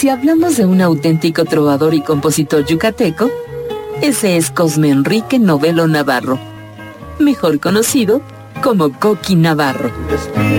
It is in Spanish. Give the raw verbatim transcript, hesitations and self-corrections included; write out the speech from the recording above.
si hablamos de un auténtico trovador y compositor yucateco, ese es Cosme Enrique Novelo Navarro, mejor conocido como Coqui Navarro.